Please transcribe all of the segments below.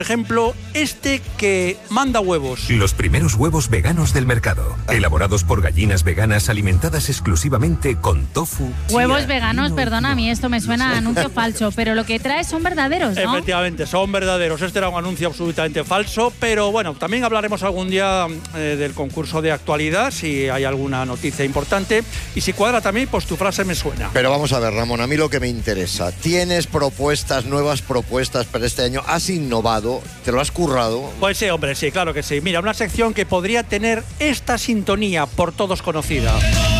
Por ejemplo, este que manda huevos. Los primeros huevos veganos del mercado, elaborados por gallinas veganas alimentadas exclusivamente con tofu. Huevos veganos, perdona, a mí esto me suena a anuncio falso, pero lo que trae son verdaderos, ¿no? Efectivamente, son verdaderos. Este era un anuncio absolutamente falso, pero bueno, también hablaremos algún día del concurso de actualidad, si hay alguna noticia importante, y si cuadra también, pues tu frase me suena. Pero vamos a ver, Ramón, a mí lo que me interesa, ¿tienes propuestas, nuevas propuestas para este año? ¿Has innovado? ¿Te lo has currado? Pues sí, hombre, sí, claro que sí. Mira, una sección que podría tener esta sintonía por todos conocida.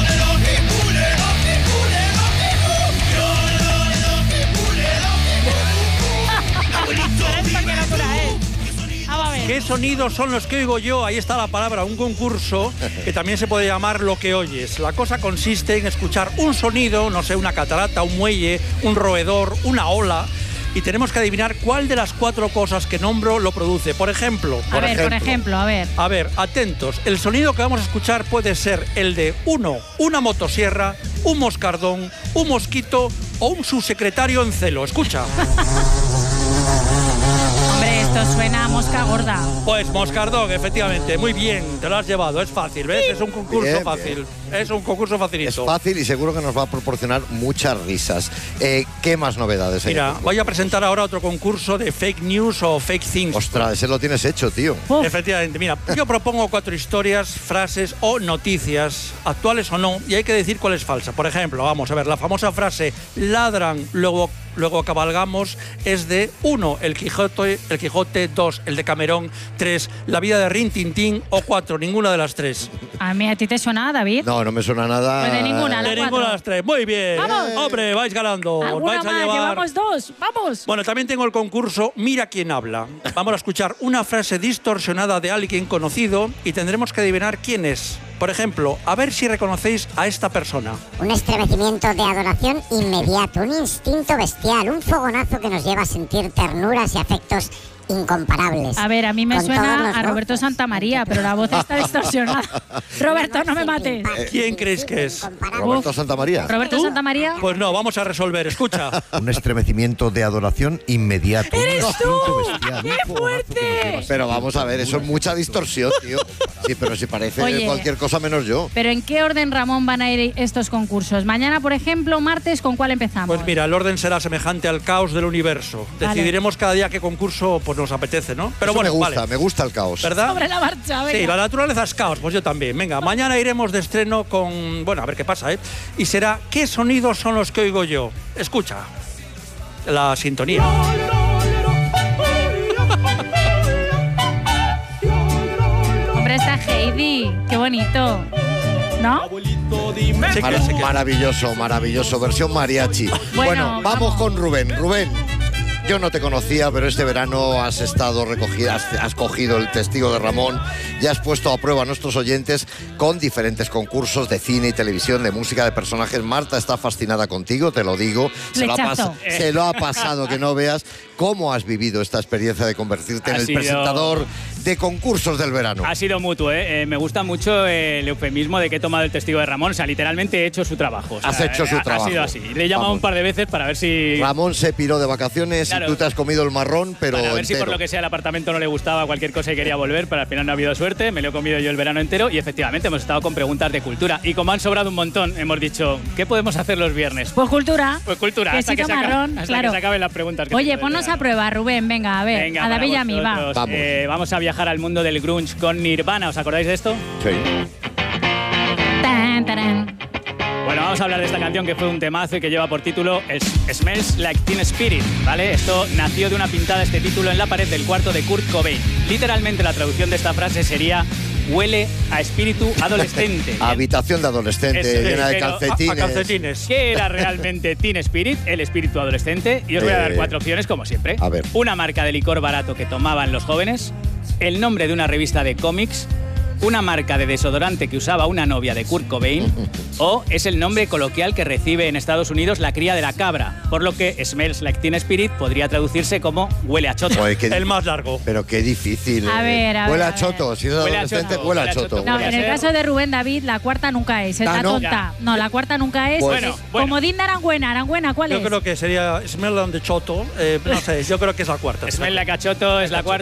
¿Qué sonidos son los que oigo yo? Ahí está la palabra, un concurso que también se puede llamar Lo que oyes. La cosa consiste en escuchar un sonido, no sé, una catarata, un muelle, un roedor, una ola, y tenemos que adivinar cuál de las 4 cosas que nombro lo produce. Por ejemplo. A ver. A ver, atentos. El sonido que vamos a escuchar puede ser el de una motosierra, un moscardón, un mosquito o un subsecretario en celo. Escucha. Hombre, esto suena a mosca gorda. Pues moscardón, efectivamente. Muy bien, te lo has llevado. Es fácil, ¿ves? Es un concurso bien, fácil. Bien. Es un concurso facilito. Es fácil y seguro que nos va a proporcionar muchas risas. ¿Qué más novedades hay? Mira, voy a presentar ahora otro concurso de fake news o fake things. Ostras, ese lo tienes hecho, tío. Efectivamente, mira, yo propongo 4 historias, frases o noticias, actuales o no, y hay que decir cuál es falsa. Por ejemplo, vamos a ver, la famosa frase ladran, luego cabalgamos es de 1, el Quijote, 2, el de Camerón, 3, la vida de Rin Tin Tin o 4, ninguna de las 3. ¿A ti te suena, David? No me suena nada. Pues de ninguna, de ninguna de las 3. Muy bien. ¡Vamos! Hombre, vais ganando. ¿Alguna Vais a más? llevar... Llevamos 2. ¡Vamos! Bueno, también tengo el concurso Mira quién habla. Vamos a escuchar una frase distorsionada de alguien conocido y tendremos que adivinar quién es. Por ejemplo, a ver si reconocéis a esta persona. Un estremecimiento de adoración inmediato, un instinto bestial, un fogonazo que nos lleva a sentir ternuras y afectos incomparables. A ver, a mí me Con suena todos a los Roberto Santamaría, pero la voz está distorsionada. Roberto, no me mates. ¿Quién creéis que es? ¿Roberto Santamaría? ¿Roberto Santamaría? Pues no, vamos a resolver. Escucha. Un estremecimiento de adoración inmediato. ¡Eres Un tú! instinto bestial, ¡Qué un fogonazo fuerte! que nos lleva. Pero vamos a ver, eso es mucha distorsión, tío. Sí, pero si parece Oye, cualquier cosa menos yo. ¿Pero en qué orden, Ramón, van a ir estos concursos? Mañana, por ejemplo, martes, ¿con cuál empezamos? Pues mira, el orden será semejante al caos del universo. Vale. Decidiremos cada día qué concurso pues, nos apetece, ¿no? Pero Eso bueno, me gusta el caos. ¿Verdad? Sobre la marcha, venga. Sí, la naturaleza es caos, pues yo también. Venga, mañana iremos de estreno con... Bueno, a ver qué pasa, ¿eh? Y será, ¿qué sonidos son los que oigo yo? Escucha, la sintonía. Hombre, está Heidi. Qué bonito. ¿No? Maravilloso, maravilloso. Versión mariachi. Bueno, vamos con Rubén. Rubén, yo no te conocía, pero este verano has estado recogida, has cogido el testigo de Ramón y has puesto a prueba a nuestros oyentes con diferentes concursos de cine y televisión, de música, de personajes. Marta está fascinada contigo, te lo digo. Se lo ha pasado que no veas. ¿Cómo has vivido esta experiencia de convertirte en el presentador de concursos del verano? Ha sido mutuo, ¿eh? Me gusta mucho el eufemismo de que he tomado el testigo de Ramón. O sea, literalmente he hecho su trabajo. O sea, has hecho su trabajo. Ha sido así. Le he llamado un par de veces para ver si... Ramón se piró de vacaciones y tú te has comido el marrón, pero para ver entero. si por lo que sea el apartamento no le gustaba cualquier cosa y quería volver, pero al final no ha habido suerte. Me lo he comido yo el verano entero y efectivamente hemos estado con preguntas de cultura. Y como han sobrado un montón, hemos dicho, ¿qué podemos hacer los viernes? Pues cultura. Pues cultura, hasta que se acaben las preguntas. Oye, ponnos a prueba, Rubén. Venga, a ver. Venga, a David y a mí, va. Vamos a viajar al mundo del grunge con Nirvana. ¿Os acordáis de esto? Sí. Tan, tarán. Bueno, vamos a hablar de esta canción que fue un temazo y que lleva por título Smells Like Teen Spirit, ¿vale? Esto nació de una pintada, este título, en la pared del cuarto de Kurt Cobain. Literalmente la traducción de esta frase sería huele a espíritu adolescente. Habitación de adolescente, llena de calcetines. Calcetines. ¿Qué era realmente Teen Spirit, el espíritu adolescente? Y os voy a dar 4 opciones, como siempre. A ver. Una marca de licor barato que tomaban los jóvenes, el nombre de una revista de cómics, una marca de desodorante que usaba una novia de Kurt Cobain, o es el nombre coloquial que recibe en Estados Unidos la cría de la cabra, por lo que Smells Like Teen Spirit podría traducirse como huele a choto. Joder, El más largo. Pero qué difícil. A ver, Huele a ver. choto. Si es adolescente, huele a choto. No, en el caso de Rubén David, la cuarta nunca es. Está ¿no? tonta. No, la cuarta nunca es. Bueno, Comodín de Arangüena. Arangüena, ¿cuál Yo es? creo que sería Smell on the Choto. No sé, yo creo que es la cuarta. Smell Like a choto es la cuarta.